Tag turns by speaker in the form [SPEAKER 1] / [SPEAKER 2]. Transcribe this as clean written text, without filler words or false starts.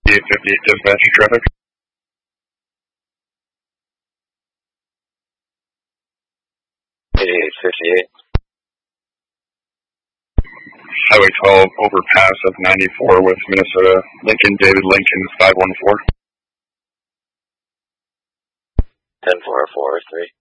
[SPEAKER 1] 858 dispatch traffic. Highway 12 overpass of 94 with Minnesota Lincoln David Lincoln 514.
[SPEAKER 2] 10-4-4-3.